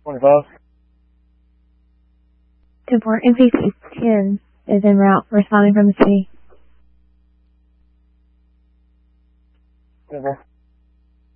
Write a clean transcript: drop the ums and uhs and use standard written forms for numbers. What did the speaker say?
25. 10-4, MPC-10 is en route, responding from the city. 10-4.